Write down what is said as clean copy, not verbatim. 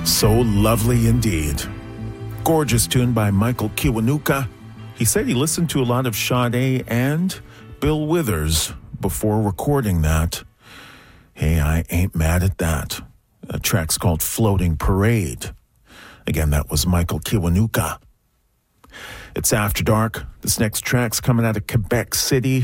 So lovely indeed. Gorgeous tune by Michael Kiwanuka. He said he listened to a lot of Sade and Bill Withers before recording that. Hey, I ain't mad at that. A track's called Floating Parade. Again, that was Michael Kiwanuka. It's After Dark. This next track's coming out of Quebec City.